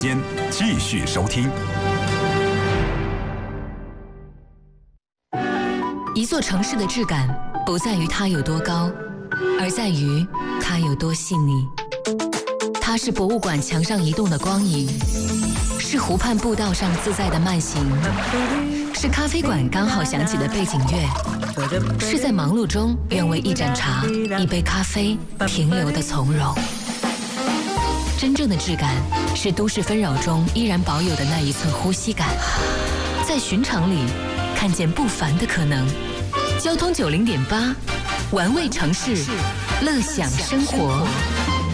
间继续收听。 一座城市的质感不在于它有多高，而在于它有多细腻。它是博物馆墙上移动的光影，是湖畔步道上自在的慢行，是咖啡馆刚好响起的背景乐，是在忙碌中愿为一盏茶、一杯咖啡停留的从容。真正的质感是都市纷扰中依然保有的那一寸呼吸感，在寻常里看见不凡的可能。交通90.8，玩味城市，乐享生活。